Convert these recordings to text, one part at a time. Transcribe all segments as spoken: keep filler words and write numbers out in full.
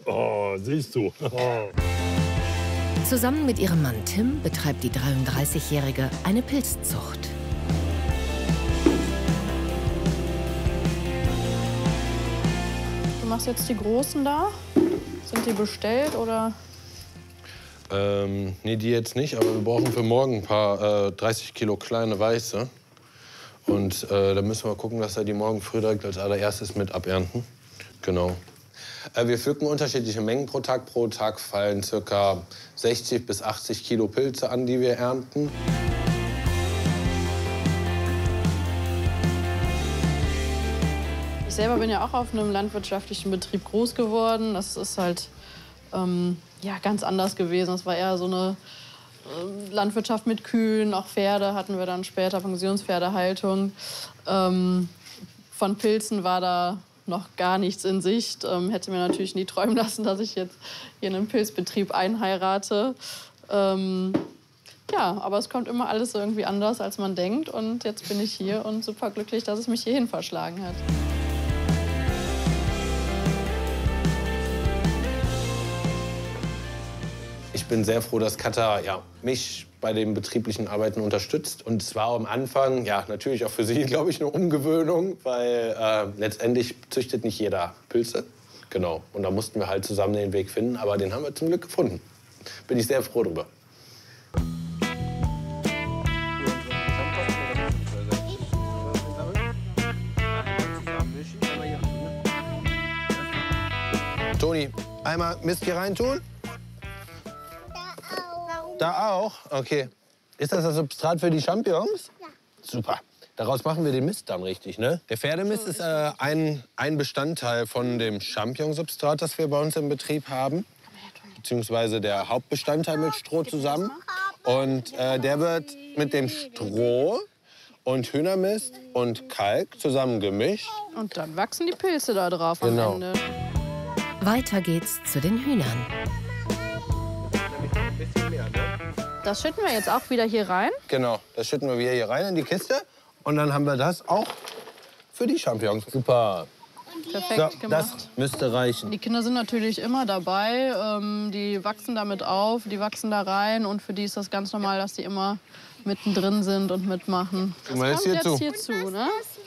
Oh, siehst du. Oh. Zusammen mit ihrem Mann Tim betreibt die dreiunddreißigjährige eine Pilzzucht. Du machst jetzt die großen da? Sind die bestellt oder? Ähm, nee, die jetzt nicht, aber wir brauchen für morgen ein paar äh, dreißig Kilo kleine weiße. Und äh, da müssen wir gucken, dass wir die morgen früh direkt als allererstes mit abernten. Genau. Äh, wir pflücken unterschiedliche Mengen pro Tag. Pro Tag fallen ca. sechzig bis achtzig Kilo Pilze an, die wir ernten. Ich selber bin ja auch auf einem landwirtschaftlichen Betrieb groß geworden. Das ist halt ähm, ja, ganz anders gewesen. Es war eher so eine äh, Landwirtschaft mit Kühen, auch Pferde hatten wir dann später, Pensionspferdehaltung. Ähm, von Pilzen war da noch gar nichts in Sicht. Ähm, hätte mir natürlich nie träumen lassen, dass ich jetzt hier in einen Pilzbetrieb einheirate. Ähm, ja, aber es kommt immer alles irgendwie anders, als man denkt. Und jetzt bin ich hier und super glücklich, dass es mich hierhin verschlagen hat. Ich bin sehr froh, dass Katha ja, mich bei den betrieblichen Arbeiten unterstützt. Und es war am Anfang ja, natürlich auch für sie, glaube ich, eine Umgewöhnung, weil äh, letztendlich züchtet nicht jeder Pilze. Genau. Und da mussten wir halt zusammen den Weg finden. Aber den haben wir zum Glück gefunden. Bin ich sehr froh drüber. Toni, einmal Mist hier rein tun. Da auch? Okay. Ist das das Substrat für die Champignons? Ja. Super. Daraus machen wir den Mist dann richtig, ne? Der Pferdemist ist äh, ein, ein Bestandteil von dem Champignonsubstrat, das wir bei uns im Betrieb haben. Beziehungsweise der Hauptbestandteil mit Stroh zusammen. Und äh, der wird mit dem Stroh und Hühnermist und Kalk zusammen gemischt. Und dann wachsen die Pilze da drauf Genau. am Ende. Weiter geht's zu den Hühnern. Das schütten wir jetzt auch wieder hier rein. Genau, das schütten wir wieder hier rein in die Kiste. Und dann haben wir das auch für die Champignons. Super. Perfekt So, gemacht. das müsste reichen. Die Kinder sind natürlich immer dabei. Ähm, die wachsen damit auf, die wachsen da rein. Und für die ist das ganz normal, dass die immer mittendrin sind und mitmachen. Das mal kommt jetzt jetzt hier zu. hier zu, ne?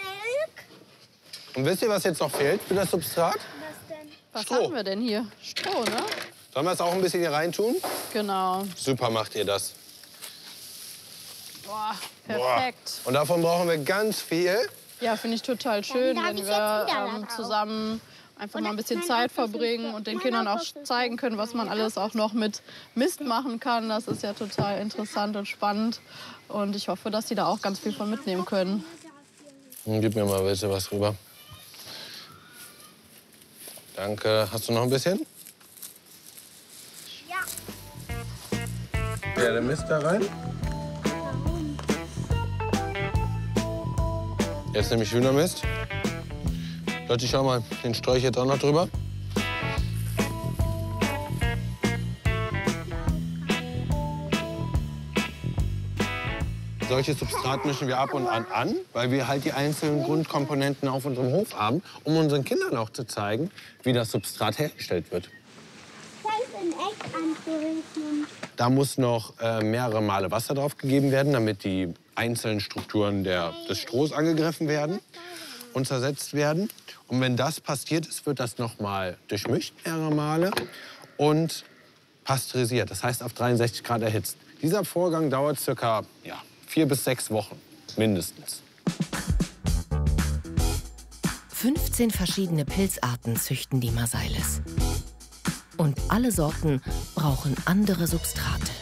Und wisst ihr, was jetzt noch fehlt für das Substrat? Was Stroh. haben wir denn hier? Stroh, ne? Sollen wir es auch ein bisschen hier rein tun? Genau. Super macht ihr das. Boah, perfekt. Und davon brauchen wir ganz viel. Ja, finde ich total schön, darf wenn ich wir jetzt wieder ähm, da drauf. zusammen einfach Und mal ein bisschen mein Zeit Apfelfilter, verbringen und den mein Kindern auch Apfelfilter. zeigen können, was man alles auch noch mit Mist machen kann. Das ist ja total interessant und spannend. Und ich hoffe, dass die da auch ganz viel von mitnehmen können. Gib mir mal bitte was rüber. Danke. Hast du noch ein bisschen? Ja. Ja, der Mist da rein. Jetzt nehme ich Hühnermist. Leute, schau mal, den streue ich jetzt auch noch drüber. Solches Substrat mischen wir ab und an an, weil wir halt die einzelnen Grundkomponenten auf unserem Hof haben, um unseren Kindern auch zu zeigen, wie das Substrat hergestellt wird. Da muss noch äh, mehrere Male Wasser drauf gegeben werden, damit die einzelnen Strukturen der, des Strohs angegriffen werden und zersetzt werden. Und wenn das passiert ist, wird das noch mal durchmischt mehrere Male und pasteurisiert, das heißt auf dreiundsechzig Grad erhitzt. Dieser Vorgang dauert circa ja, vier bis sechs Wochen, mindestens. fünfzehn verschiedene Pilzarten züchten die Marseiles. Und alle Sorten brauchen andere Substrate.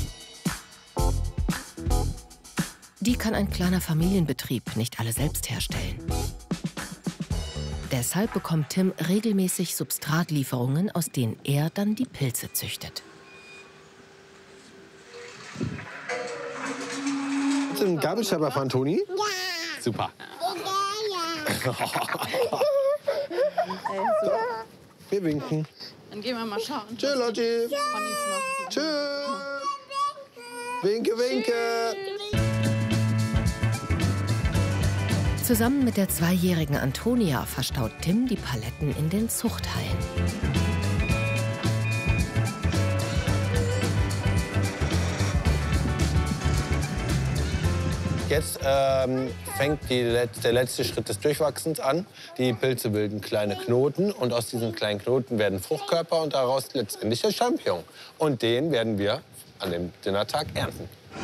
Die kann ein kleiner Familienbetrieb nicht alle selbst herstellen. Deshalb bekommt Tim regelmäßig Substratlieferungen, aus denen er dann die Pilze züchtet. Hast du einen Gabelstapler von Toni? Ja. Super. Ja, ja. Wir winken. Dann gehen wir mal schauen. Tschö, Lotti. Tschö. Winke, winke. Zusammen mit der zweijährigen Antonia verstaut Tim die Paletten in den Zuchthallen. Jetzt ähm, fängt die, der letzte Schritt des Durchwachsens an. Die Pilze bilden kleine Knoten und aus diesen kleinen Knoten werden Fruchtkörper und daraus letztendlich der Champignon. Und den werden wir an dem Dinnertag ernten.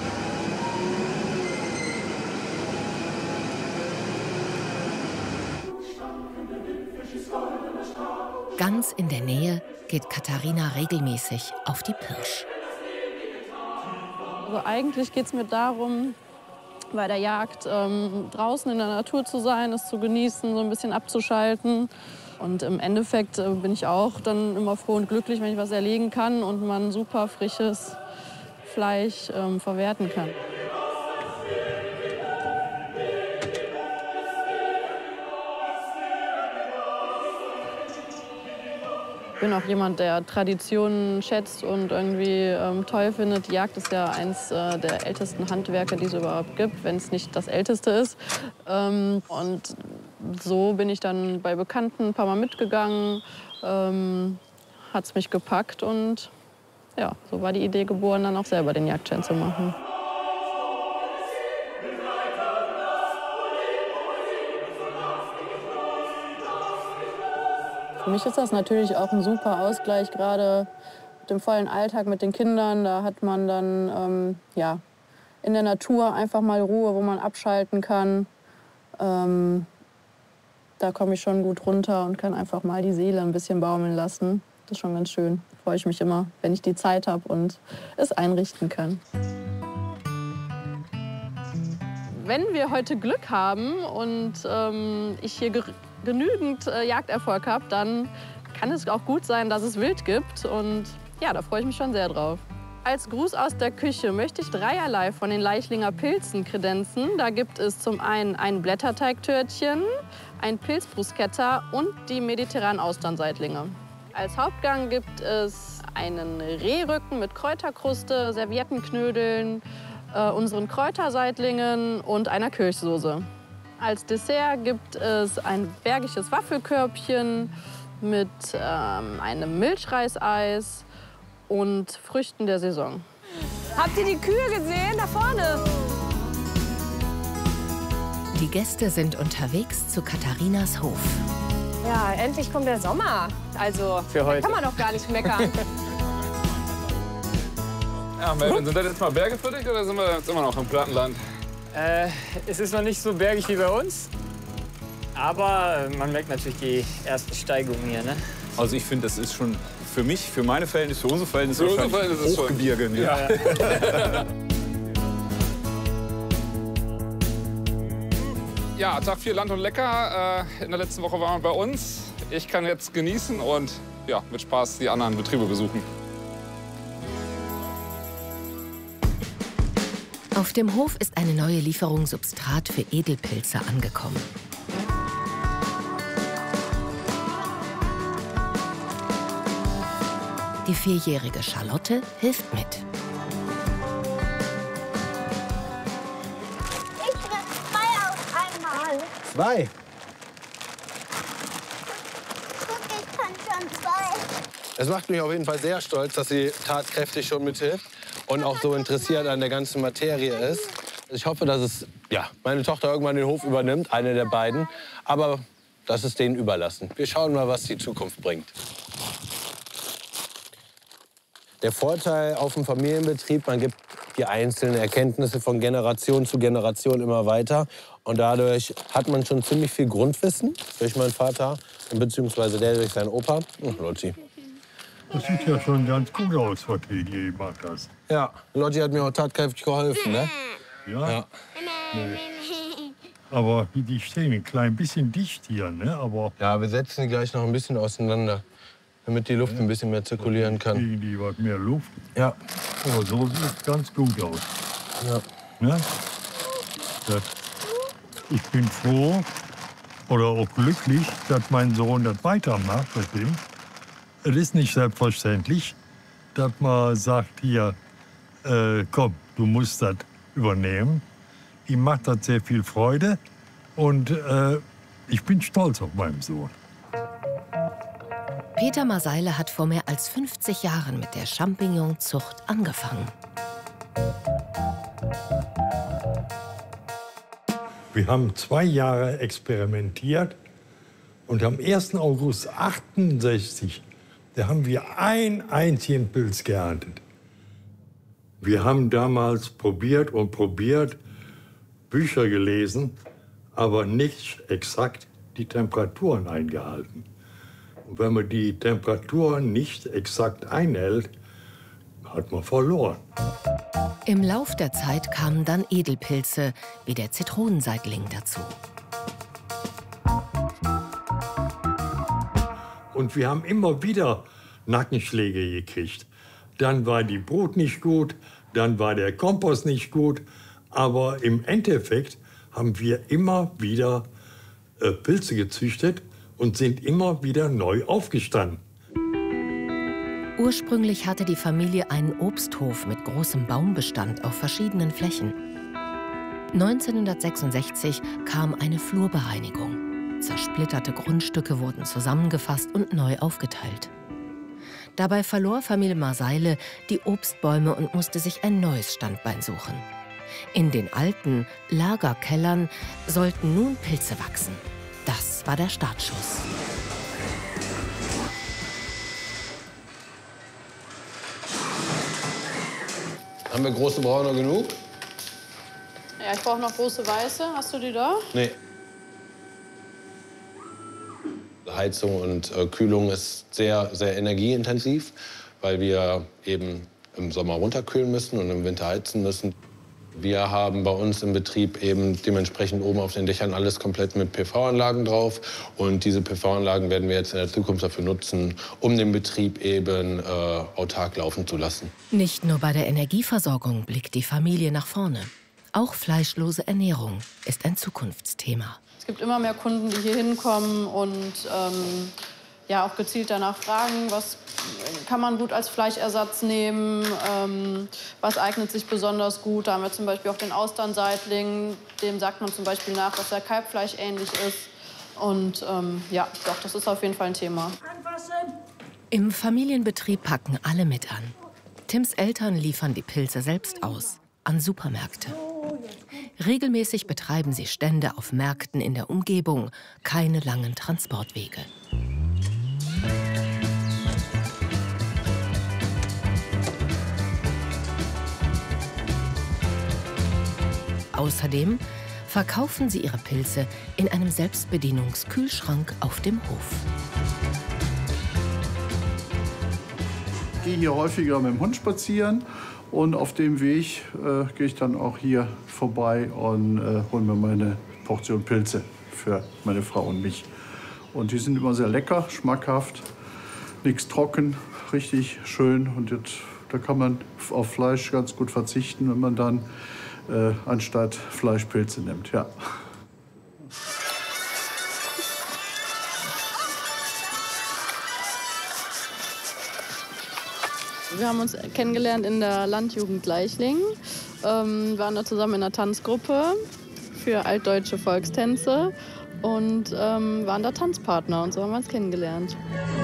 Ganz in der Nähe geht Katharina regelmäßig auf die Pirsch. Also eigentlich geht es mir darum, bei der Jagd ähm, draußen in der Natur zu sein, es zu genießen, so ein bisschen abzuschalten. Und im Endeffekt äh, bin ich auch dann immer froh und glücklich, wenn ich was erlegen kann und man super frisches Fleisch ähm, verwerten kann. Ich bin auch jemand, der Traditionen schätzt und irgendwie ähm, toll findet. Die Jagd ist ja eins äh, der ältesten Handwerke, die es überhaupt gibt, wenn es nicht das älteste ist. Ähm, und so bin ich dann bei Bekannten ein paar Mal mitgegangen, ähm, hat es mich gepackt und ja, so war die Idee geboren, dann auch selber den Jagdschein zu machen. Für mich ist das natürlich auch ein super Ausgleich, gerade mit dem vollen Alltag mit den Kindern. Da hat man dann ähm, ja, in der Natur einfach mal Ruhe, wo man abschalten kann. Ähm, da komme ich schon gut runter und kann einfach mal die Seele ein bisschen baumeln lassen. Das ist schon ganz schön. Da freue ich mich immer, wenn ich die Zeit habe und es einrichten kann. Wenn wir heute Glück haben und ähm, ich hier genügend äh, Jagderfolg habe, dann kann es auch gut sein, dass es Wild gibt. Und ja, da freue ich mich schon sehr drauf. Als Gruß aus der Küche möchte ich dreierlei von den Leichlinger Pilzen kredenzen. Da gibt es zum einen ein Blätterteigtörtchen, ein Pilzbruschetta und die mediterranen Austernseitlinge. Als Hauptgang gibt es einen Rehrücken mit Kräuterkruste, Serviettenknödeln, äh, unseren Kräuterseitlingen und einer Kirschsoße. Als Dessert gibt es ein bergisches Waffelkörbchen mit ähm, einem Milchreiseis und Früchten der Saison. Habt ihr die Kühe gesehen? Da vorne. Die Gäste sind unterwegs zu Katharinas Hof. Ja, endlich kommt der Sommer. Also, Für heute. da kann man doch gar nicht meckern. Ja, Melvin, sind das jetzt mal Berge für dich oder sind wir jetzt immer noch im Plattenland? Äh, es ist noch nicht so bergig wie bei uns, aber man merkt natürlich die ersten Steigungen hier, ne? Also ich finde, das ist schon für mich, für meine Verhältnisse, für unsere Verhältnisse Für unsere wahrscheinlich Verhältnisse schon. Hochgebirge. Ne? Ja. Ja, Tag vier Land und Lecker. Äh, in der letzten Woche waren wir bei uns. Ich kann jetzt genießen und ja, mit Spaß die anderen Betriebe besuchen. Auf dem Hof ist eine neue Lieferung Substrat für Edelpilze angekommen. Die vierjährige Charlotte hilft mit. Ich will zwei auf einmal. Zwei. Guck, ich kann schon zwei. Es macht mich auf jeden Fall sehr stolz, dass sie tatkräftig schon mithilft und auch so interessiert an der ganzen Materie ist. Ich hoffe, dass es, ja, meine Tochter irgendwann den Hof übernimmt, eine der beiden. Aber das ist denen überlassen. Wir schauen mal, was die Zukunft bringt. Der Vorteil auf dem Familienbetrieb, man gibt die einzelnen Erkenntnisse von Generation zu Generation immer weiter. Und dadurch hat man schon ziemlich viel Grundwissen durch meinen Vater, beziehungsweise der durch seinen Opa. Und Lotti. Das sieht ja schon ganz gut aus, was du hier gemacht hast. Ja, Lotti hat mir auch tatkräftig geholfen, ne? Ja? Ja. Nee. Aber die stehen ein klein bisschen dicht hier, ne? Aber Ja, wir setzen die gleich noch ein bisschen auseinander, damit die Luft ein bisschen mehr zirkulieren kann. kriegen die was mehr Luft. Ja. Aber so sieht es ganz gut aus. Ja. Ne? Das, ich bin froh oder auch glücklich, dass mein Sohn das weitermacht mit dem. Es ist nicht selbstverständlich, dass man sagt, hier, äh, komm, du musst das übernehmen. Ihm macht das sehr viel Freude und äh, ich bin stolz auf meinen Sohn. Peter Maseile hat vor mehr als fünfzig Jahren mit der Champignonzucht angefangen. Wir haben zwei Jahre experimentiert und am ersten August achtundsechzig, da haben wir einen einzigen Pilz geerntet. Wir haben damals probiert und probiert, Bücher gelesen, aber nicht exakt die Temperaturen eingehalten. Und wenn man die Temperaturen nicht exakt einhält, hat man verloren. Im Lauf der Zeit kamen dann Edelpilze wie der Zitronenseitling dazu. Und wir haben immer wieder Nackenschläge gekriegt. Dann war die Brut nicht gut, dann war der Kompost nicht gut. Aber im Endeffekt haben wir immer wieder äh, Pilze gezüchtet und sind immer wieder neu aufgestanden. Ursprünglich hatte die Familie einen Obsthof mit großem Baumbestand auf verschiedenen Flächen. neunzehnhundertsechsundsechzig kam eine Flurbereinigung. Zersplitterte Grundstücke wurden zusammengefasst und neu aufgeteilt. Dabei verlor Familie Marseille die Obstbäume und musste sich ein neues Standbein suchen. In den alten Lagerkellern sollten nun Pilze wachsen. Das war der Startschuss. Haben wir große Braune genug? Ja, ich brauche noch große Weiße. Hast du die da? Nee. Heizung und äh, Kühlung ist sehr, sehr energieintensiv, weil wir eben im Sommer runterkühlen müssen und im Winter heizen müssen. Wir haben bei uns im Betrieb eben dementsprechend oben auf den Dächern alles komplett mit P V-Anlagen drauf. Und diese P V-Anlagen werden wir jetzt in der Zukunft dafür nutzen, um den Betrieb eben äh, autark laufen zu lassen. Nicht nur bei der Energieversorgung blickt die Familie nach vorne. Auch fleischlose Ernährung ist ein Zukunftsthema. Es gibt immer mehr Kunden, die hier hinkommen und ähm, ja, auch gezielt danach fragen, was kann man gut als Fleischersatz nehmen, ähm, was eignet sich besonders gut. Da haben wir zum Beispiel auch den Austernseitling, dem sagt man zum Beispiel nach, dass er Kalbfleisch ähnlich ist. Und ähm, ja, doch, das ist auf jeden Fall ein Thema. Im Familienbetrieb packen alle mit an. Tims Eltern liefern die Pilze selbst aus, an Supermärkte. Regelmäßig betreiben sie Stände auf Märkten in der Umgebung, keine langen Transportwege. Außerdem verkaufen sie ihre Pilze in einem Selbstbedienungskühlschrank auf dem Hof. Ich gehe hier häufiger mit dem Hund spazieren und auf dem Weg äh, gehe ich dann auch hier vorbei und äh, hole mir meine Portion Pilze für meine Frau und mich. Und die sind immer sehr lecker, schmackhaft, nichts trocken, richtig schön. Und jetzt, da kann man auf Fleisch ganz gut verzichten, wenn man dann Äh, anstatt Fleischpilze nimmt, ja. Wir haben uns kennengelernt in der Landjugend Gleichlingen, ähm, waren da zusammen in einer Tanzgruppe für altdeutsche Volkstänze und ähm, waren da Tanzpartner und so haben wir uns kennengelernt.